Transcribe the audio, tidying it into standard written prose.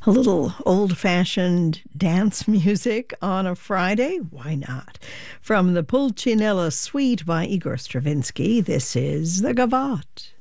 A little old-fashioned dance music on a Friday? Why not? From the Pulcinella Suite by Igor Stravinsky, this is the Gavotte.